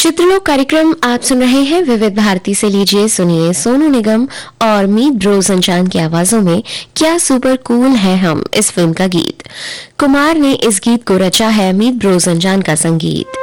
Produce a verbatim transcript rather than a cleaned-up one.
चित्रलोक कार्यक्रम आप सुन रहे हैं विविध भारती से। लीजिए सुनिए सोनू निगम और मीत ब्रोसंचान की आवाजों में क्या सुपर कूल है हम, इस फिल्म का गीत। कुमार ने इस गीत को रचा है, मीत ब्रोसंचान का संगीत।